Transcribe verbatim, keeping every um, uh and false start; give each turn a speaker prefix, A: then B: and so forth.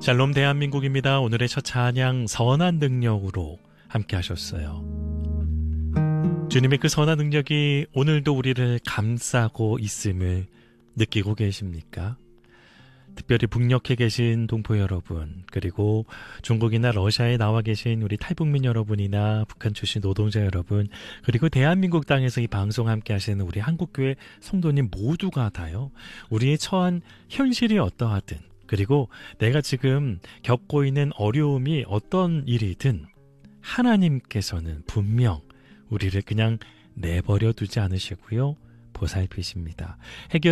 A: 샬롬 대한민국입니다. 오늘의 첫 찬양 선한 능력으로 함께 하셨어요. 주님의 그 선한 능력이 오늘도 우리를 감싸고 있음을 느끼고 계십니까? 특별히 북녘에 계신 동포 여러분, 그리고 중국이나 러시아에 나와 계신 우리 탈북민 여러분이나 북한 출신 노동자 여러분, 그리고 대한민국 땅에서 이 방송 함께 하시는 우리 한국교회 성도님 모두가 다요. 우리의 처한 현실이 어떠하든, 그리고 내가 지금 겪고 있는 어려움이 어떤 일이든 하나님께서는 분명 우리를 그냥 내버려 두지 않으시고요. 보살피십니다. 해결